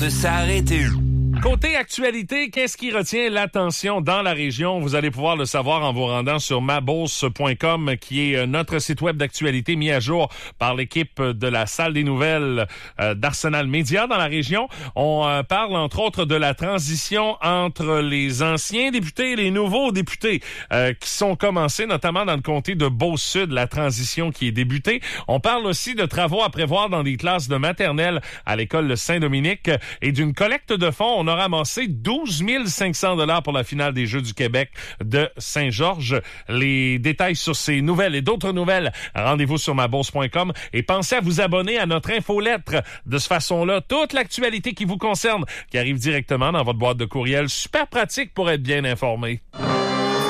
de s'arrêter. Côté actualité, qu'est-ce qui retient l'attention dans la région? Vous allez pouvoir le savoir en vous rendant sur mabourse.com, qui est notre site web d'actualité mis à jour par l'équipe de la salle des nouvelles d'Arsenal Média dans la région. On parle entre autres de la transition entre les anciens députés et les nouveaux députés qui sont commencés, notamment dans le comté de Beauce-Sud, la transition qui est débutée. On parle aussi de travaux à prévoir dans des classes de maternelle à l'école de Saint-Dominique et d'une collecte de fonds. On a ramassé 12 500 $ pour la finale des Jeux du Québec de Saint-Georges. Les détails sur ces nouvelles et d'autres nouvelles, rendez-vous sur mabourse.com et pensez à vous abonner à notre infolettre. De cette façon-là, toute l'actualité qui vous concerne, qui arrive directement dans votre boîte de courriel, super pratique pour être bien informé.